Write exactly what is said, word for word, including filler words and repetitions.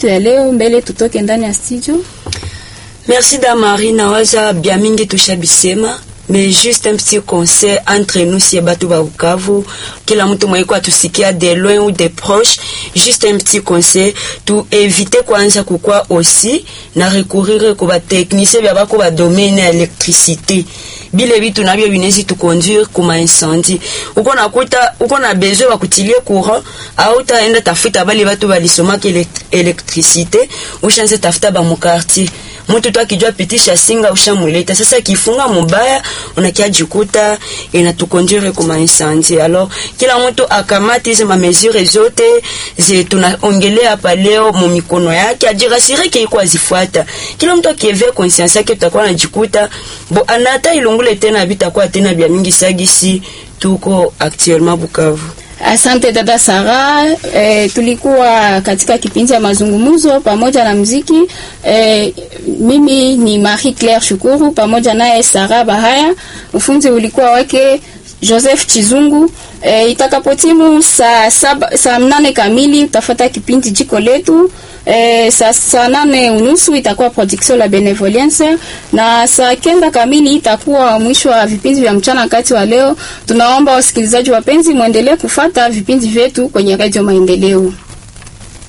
yetu ya leo mbele tutoke ndani ya studio. Merci Damari, nawaza bien mingi tushabisema. Mais juste un petit conseil entre nous si batu ba Bukavu, kila mtu mwenye kwa tusikia de loin ou de proche, juste un petit conseil, tu éviter kwanza kukua aussi na recourir kwa technicien bya bako ba domaine ya électricité. Bile vitu nabyo binezi tu conduire kuma incendie. Uko nakuta uko na besoin wa kutilie courant, au taenda tafuta bali batu balisoma ke électricité, ushanze tafuta ba mu quartier. Mtu tu akijua pitisha singa ushamuleta. Sasa kifunga mubaya unakia jikuta inatukondire kuma incendie. Alors kila mtu akamati hizo ma mesures zote ze tunaongelea hapa leo mu mikono yake ajirasire ke iko azifuata. Kila mtu akieve conscience yake tutakuwa anajikuta bo anata ilungule tena bitakuwa tena bia mingi sagisi tuko actuellement Bukavu. Asante dada Sara, eh, tulikuwa katika kipindi ya mazungumzo pamoja na muziki. Eh, mimi ni Marie Claire Shukuru pamoja naye Sara Bahaya. Ufunzi ulikuwa wake Joseph Chizungu. E, itakapotimu saa saba, saa mnane kamili utafuata kipindi jiko letu. E, saa, saa nane unusu itakuwa production la Benevolence, na saa kenda kamili itakuwa mwisho wa vipindi vya mchana kati wa leo. Tunaomba wasikilizaji wapenzi muendelee kufuata vipindi vyetu kwenye Radio Maendeleo.